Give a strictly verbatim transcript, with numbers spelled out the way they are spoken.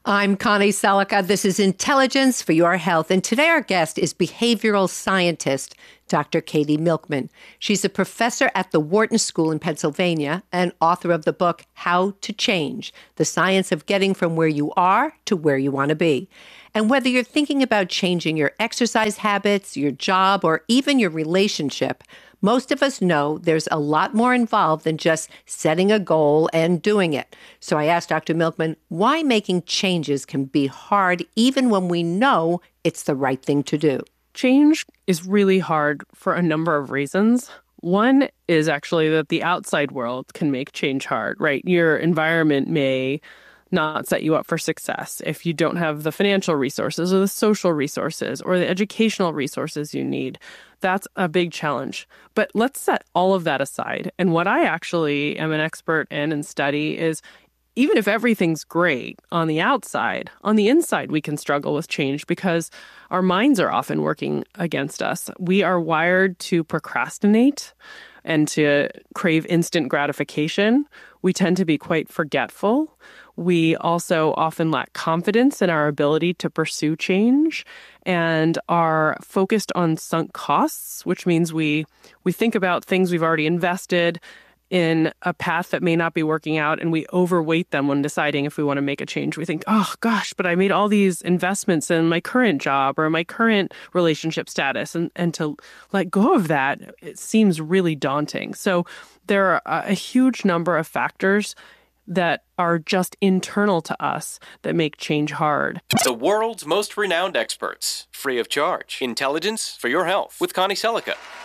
I'm Connie Selica. This is Intelligence for Your Health. And today our guest is behavioral scientist, Doctor Katie Milkman. She's a professor at the Wharton School in Pennsylvania and author of the book, How to Change, the science of getting from where you are to where you want to be. And whether you're thinking about changing your exercise habits, your job, or even your relationship, most of us know there's a lot more involved than just setting a goal and doing it. So I asked Doctor Milkman why making changes can be hard even when we know it's the right thing to do. Change is really hard for a number of reasons. One is actually that the outside world can make change hard, right? Your environment may not set you up for success if you don't have the financial resources or the social resources or the educational resources you need. That's a big challenge. But let's set all of that aside. And what I actually am an expert in and study is even if everything's great on the outside, on the inside, we can struggle with change because our minds are often working against us. We are wired to procrastinate and to crave instant gratification. We tend to be quite forgetful. We also often lack confidence in our ability to pursue change and are focused on sunk costs, which means we we think about things we've already invested in a path that may not be working out, and we overweight them when deciding if we want to make a change. We think, oh gosh, but I made all these investments in my current job or my current relationship status, and, and to let go of that, it seems really daunting. So there are a, a huge number of factors that are just internal to us that make change hard. The world's most renowned experts, free of charge. Intelligence for Your Health with Connie Selica.